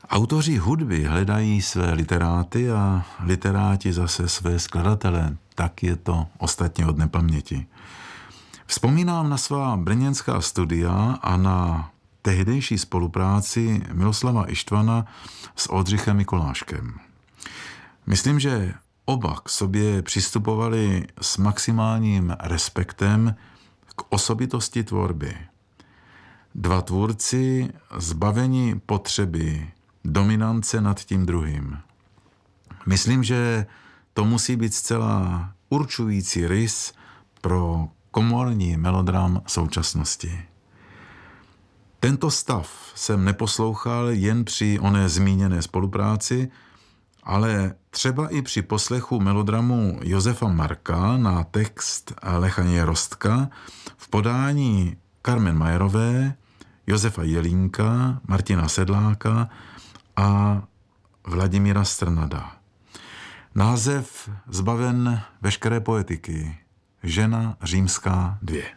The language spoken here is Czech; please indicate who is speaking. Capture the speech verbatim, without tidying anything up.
Speaker 1: Autoři hudby hledají své literáty a literáti zase své skladatele. Tak je to ostatně od nepaměti. Vzpomínám na svá brněnská studia a na tehdejší spolupráci Miloslava Ištvana s Oldřichem Mikuláškem. Myslím, že oba k sobě přistupovali s maximálním respektem k osobitosti tvorby. Dva tvůrci zbaveni potřeby dominance nad tím druhým. Myslím, že to musí být zcela určující rys pro komorní melodram současnosti. Tento stav jsem neposlouchal jen při oné zmíněné spolupráci, ale třeba i při poslechu melodramu Josefa Marka na text Lecha Něrostka v podání Carmen Mayerové, Josefa Jelínka, Martina Sedláka a Vladimíra Strnada. Název zbaven veškeré poetiky. Žena římská dvě.